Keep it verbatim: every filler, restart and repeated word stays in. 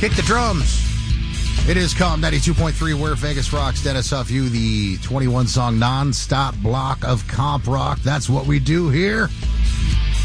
Kick the drums. It is Com ninety-two point three where Vegas rocks. Dennis Huff, you the twenty-one song non-stop block of comp rock. That's what we do here.